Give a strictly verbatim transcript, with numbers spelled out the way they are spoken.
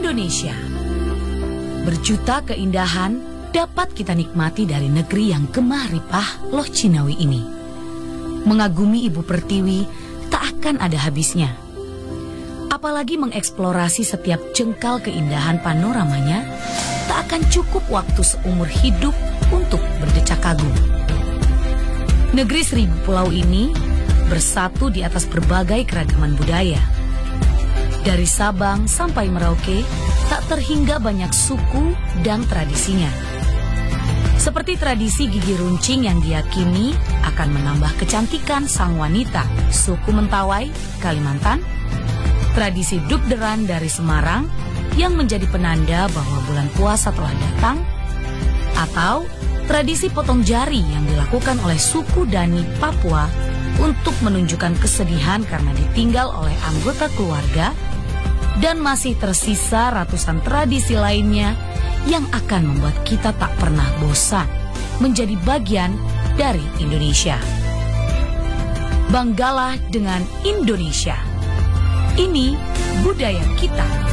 Indonesia. Berjuta keindahan dapat kita nikmati dari negeri yang gemah ripah Loh Cinawi ini. Mengagumi Ibu Pertiwi tak akan ada habisnya. Apalagi mengeksplorasi setiap jengkal keindahan panoramanya, tak akan cukup waktu seumur hidup untuk berdecak kagum. Negeri seribu pulau ini bersatu di atas berbagai keragaman budaya. Dari Sabang sampai Merauke, tak terhingga banyak suku dan tradisinya. Seperti tradisi gigi runcing yang diyakini akan menambah kecantikan sang wanita suku Mentawai, Kalimantan, tradisi dubderan dari Semarang yang menjadi penanda bahwa bulan puasa telah datang, atau tradisi potong jari yang dilakukan oleh suku Dani Papua untuk menunjukkan kesedihan karena ditinggal oleh anggota keluarga, dan masih tersisa ratusan tradisi lainnya yang akan membuat kita tak pernah bosan menjadi bagian dari Indonesia. Banggalah dengan Indonesia. Ini budaya kita.